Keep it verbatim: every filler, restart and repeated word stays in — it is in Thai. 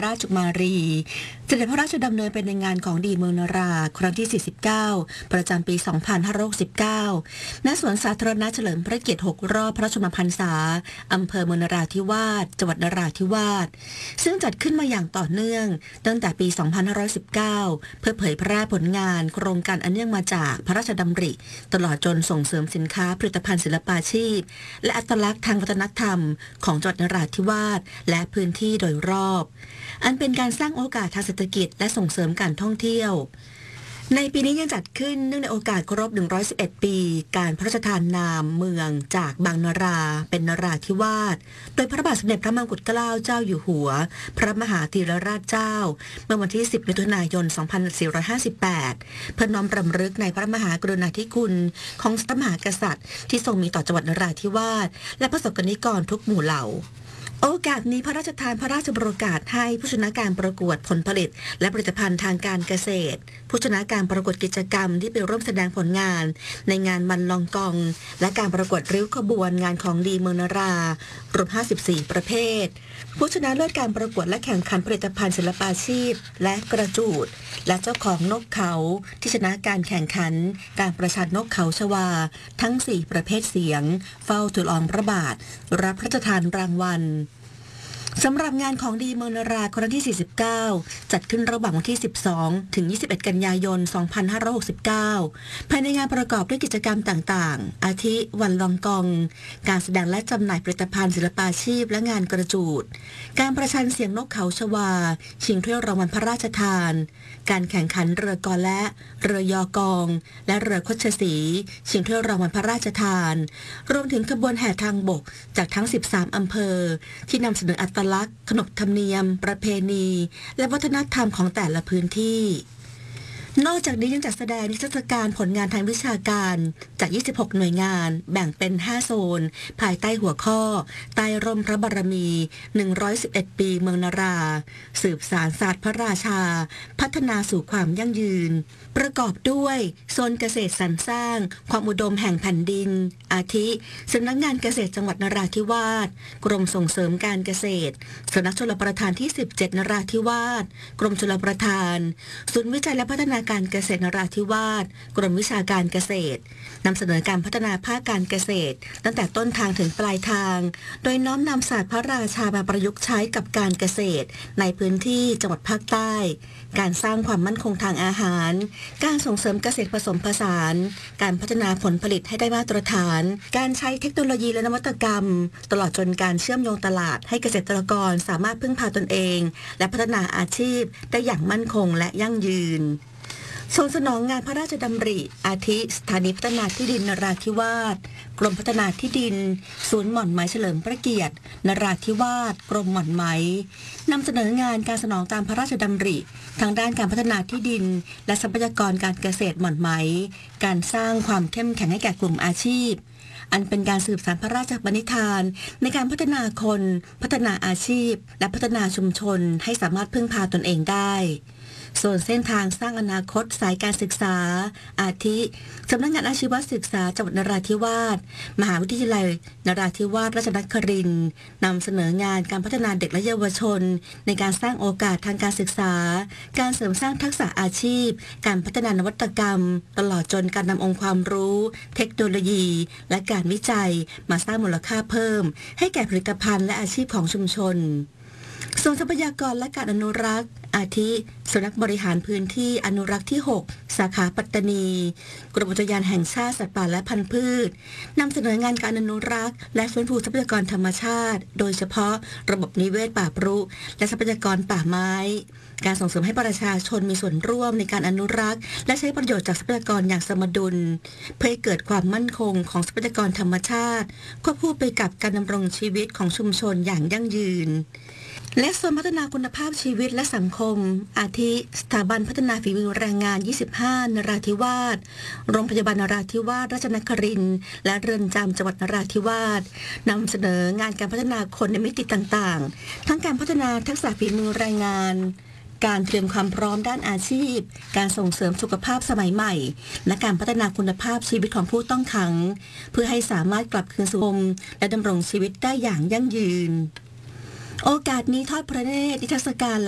ราชกุมารีเสด็จพระราชดำเนินไปในงานของดีเมืองนราครั้งที่สี่สิบเก้าประจำปี สองพันห้าร้อยหกสิบเก้า ณ สวนสาธารณะเฉลิมพระเกียรติหกรอบพระชนมพรรษาอำเภอเมืองนราธิวาสจังหวัดนราธิวาสซึ่งจัดขึ้นมาอย่างต่อเนื่องตั้งแต่ปี สองพันห้าร้อยสิบเก้า เพื่อเผยแพร่ผลงานโครงการอันเนื่องมาจากพระราชดำริตลอดจนส่งเสริมสินค้าผลิตภัณฑ์ศิลปาชีพและอัตลักษณ์ทางวัฒนธรรมของจังหวัดนราธิวาสและพื้นที่โดยรอบอันเป็นการสร้างโอกาสทางเศรษฐกิจและส่งเสริมการท่องเที่ยวในปีนี้ยังจัดขึ้นเนื่องในโอกาสครบหนึ่งร้อยสิบเอ็ดปีการพระราชทานนามเมืองจากบางนราเป็นนราธิวาสโดยพระบาทสมเด็จพระมงกุฎเกล้าเจ้าอยู่หัวพระมหาธีรราชเจ้าเมื่อวันที่สิบมิถุนายนสองพันสี่ร้อยห้าสิบแปดเพื่อน้อมรำลึกในพระมหากรุณาธิคุณของพระมหากษัตริย์ที่ทรงมีต่อจังหวัดนราธิวาสและประสบกนิกรทุกหมู่เหล่าโอกาสนี้พระราชทานพระราชบรโอกาสให้ผู้ชนะการประกวดผลผลิตและผลิตภัณฑ์ทางการเกษตรผู้ชนะการประกวดกิจกรรมที่ไปร่วมแสดงผลงานในงานมันลองกองและการประกวดริ้วขบวนงานของดีเมืองนรารวมห้าสิบสี่ประเภทผู้ชนะเลิศการประกวดและแข่งขันผลิตภัณฑ์ศิลปาชีพและกระจูดและเจ้าของนกเขาที่ชนะการแข่งขันการประชันนกเขาชวาทั้งสี่ประเภทเสียงเฝ้าทูลละอองพระบาทรับพระราชทานรางวัลสำหรับงานของดีเมืองนราครั้งที่สี่สิบเก้าจัดขึ้นระหว่างวันที่สิบสองถึงยี่สิบเอ็ดกันยายนสองพันห้าร้อยหกสิบเก้าภายในงานประกอบด้วยกิจกรรมต่างๆอาทิวันลองกองการแสดงและจำหน่ายผลิตภัณฑ์ศิลปาชีพและงานกระจูดการประชันเสียงนกเขาชวาชิงถ้วยรางวัลพระราชทานการแข่งขันเรือกอและเรือยอกองและเรือคชศรีชิงถ้วยรางวัลพระราชทานรวมถึงขบวนแห่ทางบกจากทั้งสิบสามอำเภอที่นำเสนออัตลักษณ์ขนบธรรมเนียมประเพณีและวัฒนธรรมของแต่ละพื้นที่นอกจากนี้ยังจัดแสดงนิทรรศการผลงานทางวิชาการจากยี่สิบหกหน่วยงานแบ่งเป็นห้าโซนภายใต้หัวข้อใต้ร่มพระบารมีหนึ่งร้อยสิบเอ็ดปีเมืองนราสืบสานศาสตร์พระราชาพัฒนาสู่ความยั่งยืนประกอบด้วยโซนเกษตรสรรสร้างความอุดมแห่งแผ่นดินอาทิสำนักงานเกษตรจังหวัดนราธิวาสกรมส่งเสริมการเกษตรสำนักชลประทานที่สิบเจ็ดนราธิวาสกรมชลประทานศูนย์วิจัยและพัฒนาการเกษตรนราธิวาสกรมวิชาการเกษตรนำเสนอการพัฒนาภาคการเกษตรตั้งแต่ต้นทางถึงปลายทางโดยน้อมนำศาสตร์พระราชามาประยุกต์ใช้กับการเกษตรในพื้นที่จังหวัดภาคใต้การสร้างความมั่นคงทางอาหารการส่งเสริมเกษตรผสมผสานการพัฒนาผลผลิตให้ได้มาตรฐานการใช้เทคโนโลยีและนวัตกรรมตลอดจนการเชื่อมโยงตลาดให้เกษตรกรสามารถพึ่งพาตนเองและพัฒนาอาชีพได้อย่างมั่นคงและยั่งยืนส่งสนองงานพระราชดำริอาทิสถานีพัฒนาที่ดินนราธิวาสกรมพัฒนาที่ดินศูนย์หม่อนไหมเฉลิมพระเกียรตินราธิวาสกรมหม่อนไหมนำเสนองานการสนองตามพระราชดำริทางด้านการพัฒนาที่ดินและทรัพยากรการเกษตรหม่อนไหมการสร้างความเข้มแข็งให้แก่กลุ่มอาชีพอันเป็นการสืบสานพระราชปณิธานในการพัฒนาคนพัฒนาอาชีพและพัฒนาชุมชนให้สามารถพึ่งพาตนเองได้ส่วนเส้นทางสร้างอนาคตสายการศึกษาอาทิสำนักงานอาชีวศึกษาจังหวัดนราธิวาสมหาวิทยาลัยนราธิวาสราชนครินทร์นำเสนองานการพัฒนาเด็กและเยาวชนในการสร้างโอกาสทางการศึกษาการเสริมสร้างทักษะอาชีพการพัฒนานวัตกรรมตลอดจนการนำองค์ความรู้เทคโนโลยีและการวิจัยมาสร้างมูลค่าเพิ่มให้แก่ผลิตภัณฑ์และอาชีพของชุมชนส่วนทรัพยากรและการอนุรักษ์อาทิสำนักบริหารพื้นที่อนุรักษ์ที่หกสาขาปัตตานีกรมอุทยานแห่งชาติสัตว์ป่าและพันธุ์พืชนำเสนองานการอนุรักษ์และฟื้นฟูทรัพยากรธรรมชาติโดยเฉพาะระบบนิเวศป่าปรุและทรัพยากรป่าไม้การส่งเสริมให้ประชาชนมีส่วนร่วมในการอนุรักษ์และใช้ประโยชน์จากทรัพยากรอย่างสมดุลเพื่อให้เกิดความมั่นคงของทรัพยากรธรรมชาติควบคู่ไปกับการดำรงชีวิตของชุมชนอย่างยั่งยืนและส่วนพัฒนาคุณภาพชีวิตและสังคมอาทิสถาบันพัฒนาฝีมือแรงงานยี่สิบห้านราธิวาสโรงพยาบาลนราธิวาสราชนครินทร์และเรือนจำจังหวัดนราธิวาสนำเสนองานการพัฒนาคนในมิติต่างๆทั้งการพัฒนาทักษะฝีมือแรงงานการเตรียมความพร้อมด้านอาชีพการส่งเสริมสุขภาพสมัยใหม่และการพัฒนาคุณภาพชีวิตของผู้ต้องขังเพื่อให้สามารถกลับคืนสู่สังคมและดำรงชีวิตได้อย่างยั่งยืนโอกาสนี้ทอดพระเนตรนิทรรศการ